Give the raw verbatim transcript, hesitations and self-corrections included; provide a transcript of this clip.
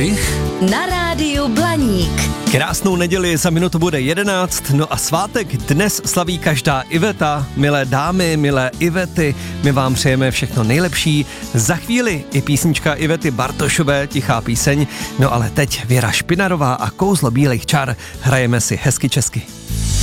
Strych na rádiu Blaník. Krásnou neděli, za minutu bude jedenáct, no a svátek dnes slaví každá Iveta. Milé dámy, milé Ivety, my vám přejeme všechno nejlepší. Za chvíli i písnička Ivety Bartošové, Tichá píseň, no ale teď Věra Špinarová a Kouzlo bílých čar, hrajeme si hezky česky.